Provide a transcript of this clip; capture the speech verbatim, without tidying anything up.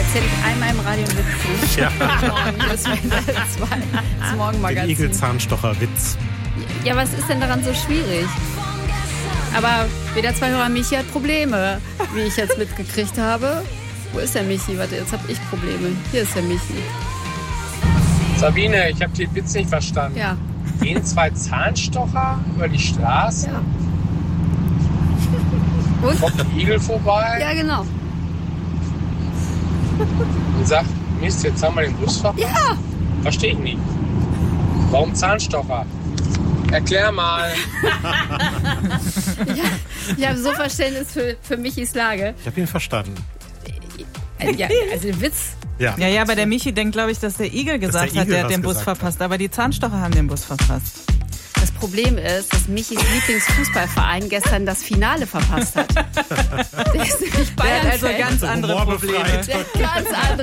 erzähle ich einmal im Radio einen Witz. Ne? Ja. Morgen, das das Morgenmagazin. Den Igelzahnstocher-Witz. Ja, was ist denn daran so schwierig? Aber weder zwei Hörer Michi hat Probleme, wie ich jetzt mitgekriegt habe. Wo ist der Michi? Warte, jetzt habe ich Probleme. Hier ist der Michi. Sabine, ich habe den Witz nicht verstanden. Ja. Gehen zwei Zahnstocher über die Straße? Ja. Und? Kommt ein Igel vorbei Ja, genau. und sagt, Mist, jetzt haben wir den Bus verpasst? Ja. Verstehe ich nicht. Warum Zahnstocher? Erklär mal. Ja, ich habe so Verständnis für, für Michis Lage. Ich habe ihn verstanden. Ja, also der Witz. Ja, Ja, ja, aber der Michi denkt, glaube ich, dass der Igel gesagt der hat, Igel der hat was den Bus gesagt verpasst. Aber die Zahnstocher haben den Bus verpasst. Das Problem ist, dass Michis Lieblingsfußballverein gestern das Finale verpasst hat. Der ist nämlich Der hat also Bayern-Fan. ganz andere Humorbefreit. Probleme. Der hat ganz andere